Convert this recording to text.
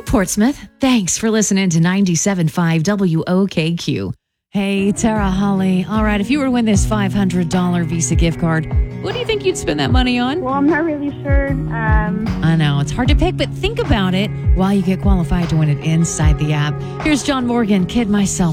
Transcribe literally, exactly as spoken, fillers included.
Portsmouth. Thanks for listening to ninety-seven point five W O K Q. Hey, Tara Holly. All right, if you were to win this five hundred dollars Visa gift card, what do you think you'd spend that money on? Well, I'm not really sure. Um, I know, it's hard to pick, but think about it while you get qualified to win it inside the app. Here's John Morgan, Kid Myself.